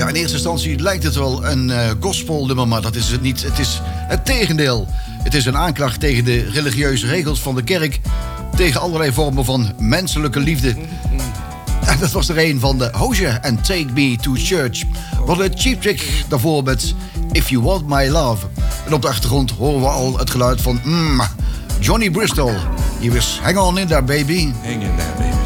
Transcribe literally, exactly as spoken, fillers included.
Ja, in eerste instantie lijkt het wel een uh, gospelnummer, maar dat is het niet. Het is het tegendeel. Het is een aanklacht tegen de religieuze regels van de kerk, tegen allerlei vormen van menselijke liefde. En dat was er een van de Hozier en Take Me to Church. Wat een Cheap Trick daarvoor met If You Want My Love. En op de achtergrond horen we al het geluid van mm, Johnny Bristol. Hier is Hang On In There Baby. Hang in there, baby.